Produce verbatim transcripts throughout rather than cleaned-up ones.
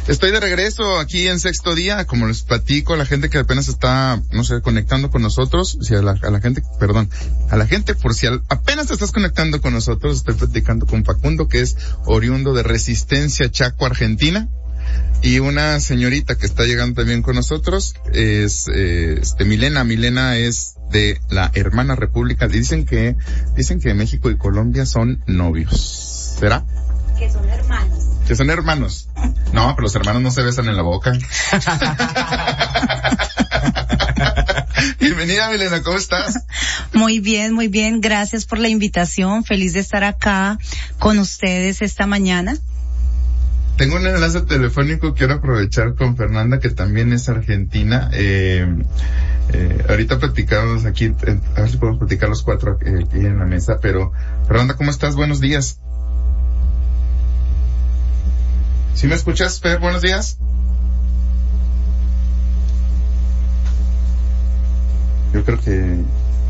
Estoy de regreso aquí en Sexto Día, como les platico a la gente que apenas está, no sé, conectando con nosotros, si a la, a la gente, perdón, a la gente por si al, apenas te estás conectando con nosotros, estoy platicando con Facundo, que es oriundo de Resistencia, Chaco, Argentina, y una señorita que está llegando también con nosotros, es, eh, este, Milena, Milena es de la hermana república, dicen que, dicen que México y Colombia son novios, ¿será? Que son hermanos. Que son hermanos. No, pero los hermanos no se besan en la boca. Bienvenida, Milena, ¿cómo estás? Muy bien, muy bien. Gracias por la invitación. Feliz de estar acá con ustedes esta mañana. Tengo un enlace telefónico, quiero aprovechar con Fernanda, que también es argentina. Eh, eh, ahorita platicamos aquí, eh, a ver si podemos platicar los cuatro eh, aquí en la mesa, pero Fernanda, ¿cómo estás? Buenos días. ¿Sí me escuchas, Fer? Buenos días. Yo creo que...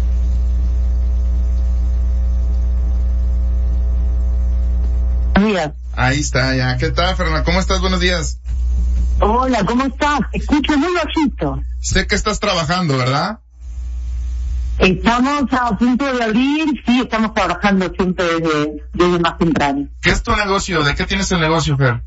Buenos días. Ahí está, ya. ¿Qué tal, Fernanda? ¿Cómo estás? Buenos días. Hola, ¿cómo estás? Te escucho muy bajito. Sé que estás trabajando, ¿verdad? Estamos a punto de abrir, sí, estamos trabajando siempre desde, desde más temprano. ¿Qué es tu negocio? ¿De qué tienes el negocio, Fer?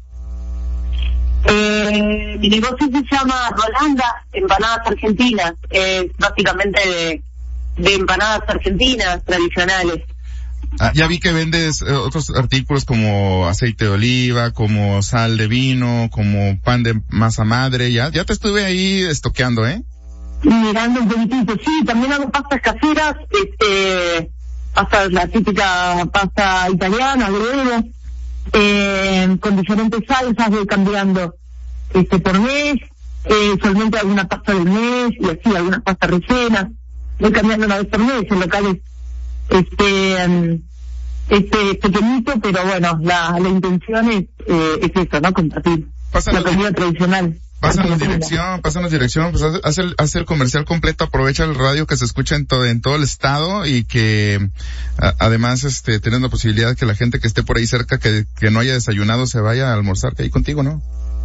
Eh, mi negocio se llama Rolanda, Empanadas Argentinas, es eh, básicamente de, de empanadas argentinas tradicionales. Ah, ya vi que vendes eh, otros artículos como aceite de oliva, como sal de vino, como pan de masa madre, ya, ya te estuve ahí estoqueando, ¿eh? Mirando un poquitito, sí, también hago pastas caseras, este, pasta, la típica pasta italiana, griega, eh, con diferentes salsas, voy cambiando, este, por mes, eh, solamente alguna pasta del mes, y así, algunas pastas rellenas, voy cambiando una vez por mes, en locales, este, um, este, pequeñito, pero bueno, la, la intención es, eh, es eso, ¿no? Compartir Pásalo, la comida tradicional. Pásanos dirección, pásanos dirección, pues haz, haz, el, haz el comercial completo, aprovecha el radio que se escucha en todo, en todo el estado y que a, además este tenés la posibilidad que la gente que esté por ahí cerca que, que no haya desayunado se vaya a almorzar ahí contigo, ¿no?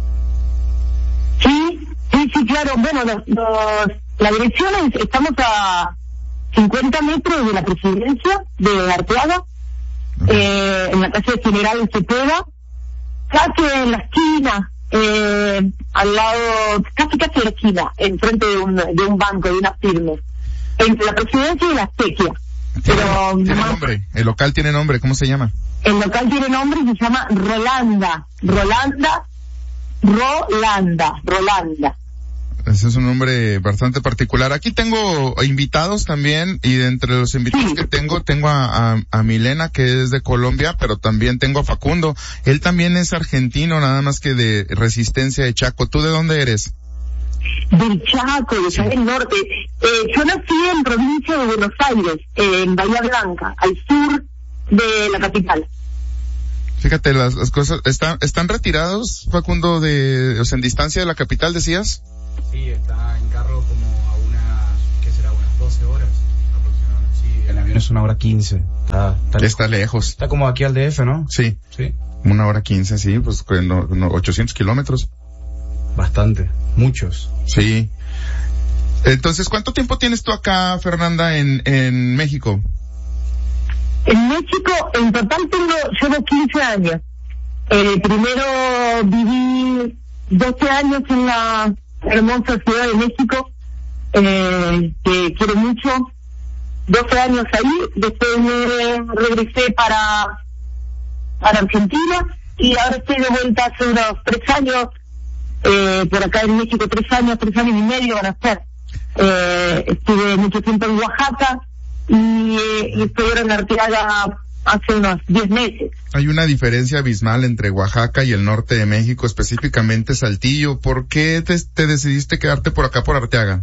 Sí, sí, sí, claro. Bueno, los, los, la dirección es, estamos a cincuenta metros de la presidencia de Arteaga, okay. eh, en la calle General Cepeda, casi en la esquina. Eh, al lado, casi casi a la esquina, enfrente de un, de un banco, de unas firmes, entre la presidencia y la Aztequia. Pero tiene más, nombre, el local tiene nombre, ¿cómo se llama? El local tiene nombre y se llama Rolanda, Rolanda, Rolanda, Rolanda. Ese es un nombre bastante particular. Aquí tengo invitados también, y de entre los invitados sí. que tengo, tengo a, a, a Milena, que es de Colombia, pero también tengo a Facundo. Él también es argentino, nada más que de Resistencia de Chaco. ¿Tú de dónde eres? Del Chaco, de Chaco del Norte. Eh, yo nací en provincia de Buenos Aires, eh, en Bahía Blanca, al sur de la capital. Fíjate, las, las cosas, ¿están, están retirados, Facundo, de, o sea, en distancia de la capital, decías? Sí, está en carro como a unas, ¿qué será? Unas doce horas aproximadamente. Sí, en avión es una hora quince. Está, está, lejos. está lejos. Está como aquí al D F, ¿no? Sí. Sí. Una hora quince, sí, pues no, no, ochocientos kilómetros. Bastante, muchos. Sí. Entonces, ¿cuánto tiempo tienes tú acá, Fernanda, en, en México? En México, en total tengo, llevo quince años. Eh, primero viví doce años en la hermosa Ciudad de México, eh, que quiero mucho, doce años ahí, después me regresé para, para Argentina, y ahora estoy de vuelta hace unos tres años, eh, por acá en México, tres años, tres años y medio van a ser. Eh, estuve mucho tiempo en Oaxaca, y, eh, y estoy ahora en Arteaga hace unos diez meses. Hay una diferencia abismal entre Oaxaca y el norte de México, específicamente Saltillo. ¿Por qué te, te decidiste quedarte por acá, por Arteaga?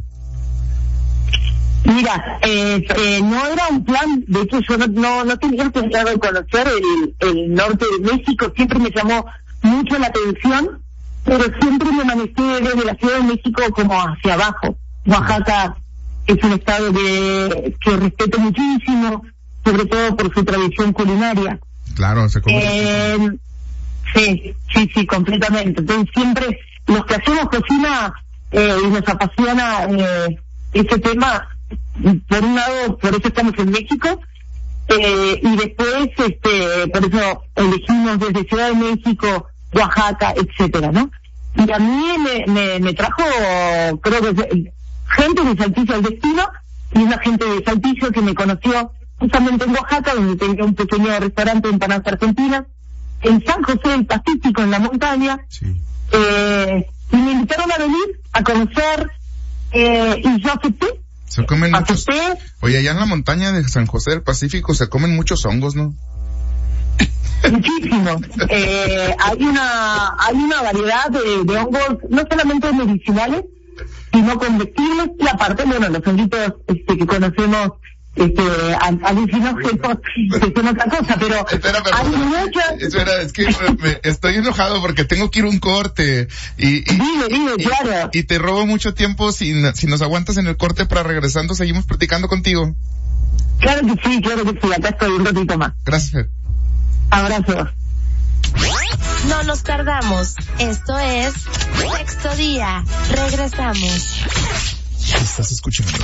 Mira, eh, eh, no era un plan, de hecho yo no, no, no tenía pensado en conocer el, el norte de México, siempre me llamó mucho la atención, pero siempre me manejé desde la Ciudad de México como hacia abajo. Oaxaca es un estado que, que respeto muchísimo, sobre todo por su tradición culinaria. Claro, se come. Eh, Sí, sí, sí, completamente. Entonces siempre los que hacemos cocina eh, y nos apasiona eh, ese tema, por un lado, por eso estamos en México, eh, y después, este, por eso elegimos desde Ciudad de México, Oaxaca, etcétera, ¿no? Y a mí me, me, me trajo, creo que gente de Saltillo al destino, y una gente de Saltillo que me conoció justamente en Oaxaca, donde tenía un pequeño restaurante de empanadas argentinas, en San José del Pacífico, en la montaña, Sí. eh, y me invitaron a venir a conocer, eh, y yo acepté. Se comen muchos. Acepté. Oye, allá en la montaña de San José del Pacífico se comen muchos hongos, ¿no? Muchísimo. Eh, hay una hay una variedad de, de hongos, no solamente medicinales, sino comestibles, y aparte, bueno, los honguitos este, que conocemos, este, alucinógenos, que son otra cosa, pero Espera, hay perdón. muchas. Espera, es que me, estoy enojado porque tengo que ir a un corte y, y, Dime, dime, y, claro. y te robo mucho tiempo. Si, si nos aguantas en el corte para regresando, seguimos platicando contigo. Claro que sí, claro que sí, acá estoy un ratito más. Gracias. Abrazos. No nos tardamos. Esto es Sexto Día. Regresamos. Estás escuchando.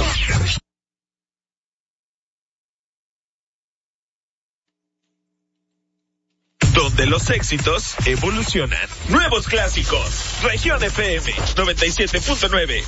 Donde los éxitos evolucionan. Nuevos clásicos. Región F M noventa y siete punto nueve.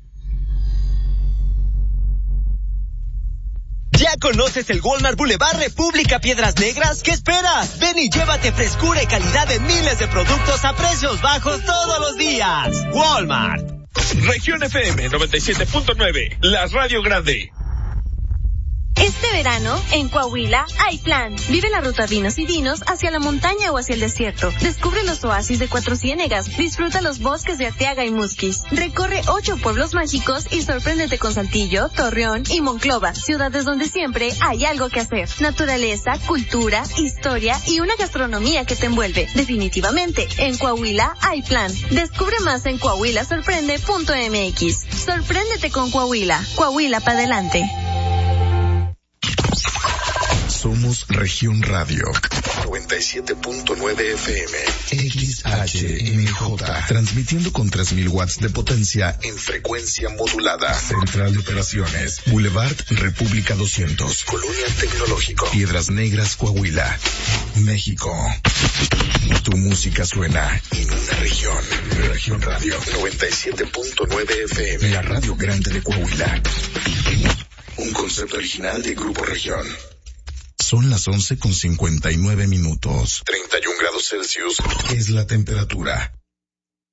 ¿Ya conoces el Walmart Boulevard República Piedras Negras? ¿Qué esperas? Ven y llévate frescura y calidad de miles de productos a precios bajos todos los días. Walmart. Región F M noventa y siete punto nueve. La Radio Grande. Este verano, en Coahuila, hay plan. Vive la ruta Vinos y Dinos hacia la montaña o hacia el desierto. Descubre los oasis de Cuatro Ciénegas. Disfruta los bosques de Arteaga y Musquis. Recorre ocho pueblos mágicos y sorpréndete con Saltillo, Torreón y Monclova, ciudades donde siempre hay algo que hacer. Naturaleza, cultura, historia y una gastronomía que te envuelve. Definitivamente, en Coahuila hay plan. Descubre más en coahuila sorprende punto m x. Sorpréndete con Coahuila. Coahuila para adelante. Somos Región Radio noventa y siete punto nueve F M X H M J, transmitiendo con tres mil watts de potencia en frecuencia modulada. Central de operaciones, Boulevard República doscientos, Colonia Tecnológico, Piedras Negras, Coahuila, México. Tu música suena en una región. Región Radio noventa y siete punto nueve F M, la radio grande de Coahuila. Un concepto original de Grupo Región. Son las once con cincuenta y nueve minutos. treinta y un grados Celsius es la temperatura.